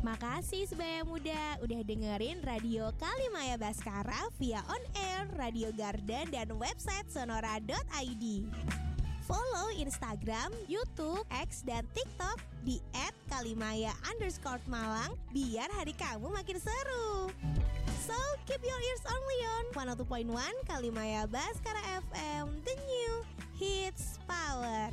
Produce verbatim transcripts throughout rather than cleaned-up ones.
Makasih Sebaya Muda udah dengerin Radio Kalimaya Baskara via on air, Radio Garden, dan website sonora dot i d. Follow Instagram, YouTube, X, dan TikTok di et kalimaya underscore malang biar hari kamu makin seru. So, keep your ears only on one oh two point one Kalimaya Baskara F M, the new hits power.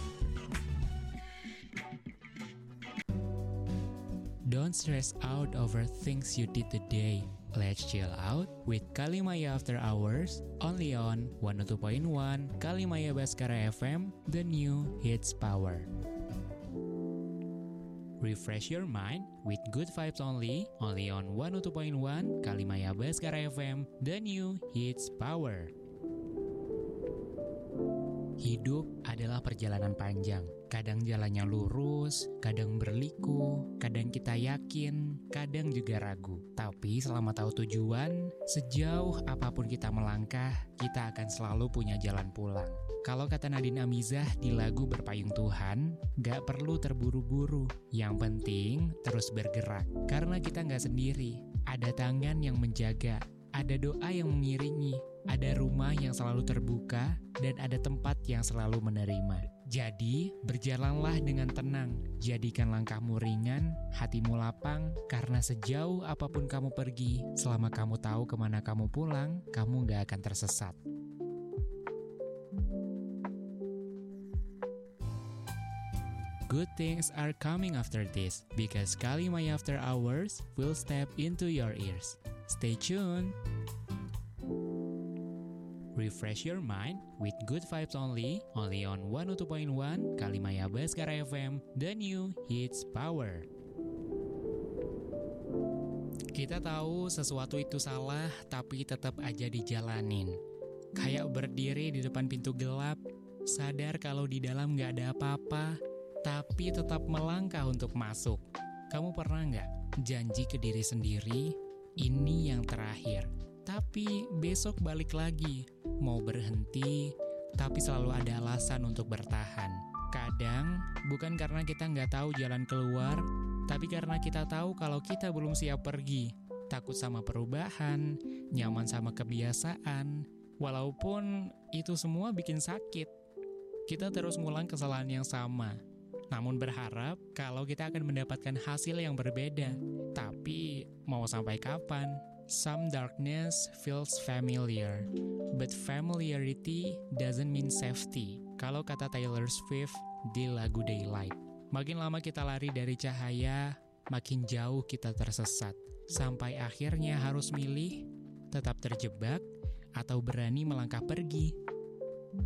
Don't stress out over things you did today. Let's chill out with Kalimaya After Hours, only on one oh two point one Kalimaya Baskara F M, the new hits power. Refresh your mind with good vibes only, only on one oh two point one Kalimaya Baskara F M, the new hits power. Hidup adalah perjalanan panjang. Kadang jalannya lurus, kadang berliku, kadang kita yakin, kadang juga ragu. Tapi selama tahu tujuan, sejauh apapun kita melangkah, kita akan selalu punya jalan pulang. Kalau kata Nadine Amizah di lagu Berpayung Tuhan, gak perlu terburu-buru. Yang penting terus bergerak. Karena kita gak sendiri. Ada tangan yang menjaga, ada doa yang mengiringi, ada rumah yang selalu terbuka, dan ada tempat yang selalu menerima. Jadi, berjalanlah dengan tenang, jadikan langkahmu ringan, hatimu lapang, karena sejauh apapun kamu pergi, selama kamu tahu kemana kamu pulang, kamu gak akan tersesat. Good things are coming after this, because Kalimaya After Hours will step into your ears. Stay tuned! Refresh your mind with good vibes only, only on one oh two point one Kalimaya Baskara F M, the new hits power. Kita tahu sesuatu itu salah, tapi tetap aja dijalanin. Kayak berdiri di depan pintu gelap, sadar kalau di dalam gak ada apa-apa, tapi tetap melangkah untuk masuk. Kamu pernah gak janji ke diri sendiri, ini yang terakhir, tapi besok balik lagi? Mau berhenti, tapi selalu ada alasan untuk bertahan. Kadang, bukan karena kita nggak tahu jalan keluar, tapi karena kita tahu kalau kita belum siap pergi. Takut sama perubahan, nyaman sama kebiasaan, walaupun itu semua bikin sakit. Kita terus ngulang kesalahan yang sama, namun berharap kalau kita akan mendapatkan hasil yang berbeda. Tapi, mau sampai kapan? Some darkness feels familiar, but familiarity doesn't mean safety. Kalau kata Taylor Swift di lagu Daylight. Makin lama kita lari dari cahaya, makin jauh kita tersesat. Sampai akhirnya harus milih, tetap terjebak, atau berani melangkah pergi.